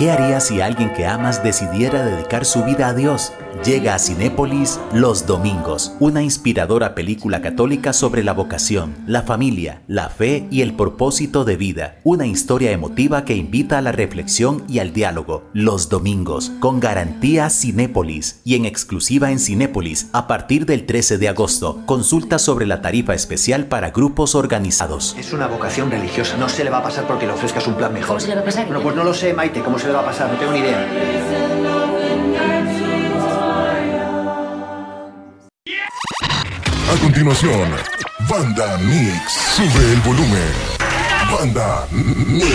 ¿Qué harías si alguien que amas decidiera dedicar su vida a Dios? Llega a Cinépolis Los Domingos, una inspiradora película católica sobre la vocación, la familia, la fe y el propósito de vida. Una historia emotiva que invita a la reflexión y al diálogo. Los Domingos, con garantía Cinépolis y en exclusiva en Cinépolis a partir del 13 de agosto. Consulta sobre la tarifa especial para grupos organizados. Es una vocación religiosa, no se le va a pasar porque le ofrezcas un plan mejor. ¿Cómo se le va a pasar? Bueno, pues no lo sé, Maite, ¿cómo se le va a pasar? No tengo ni idea. A continuación, Banda Mix. Sube el volumen. Banda Mix.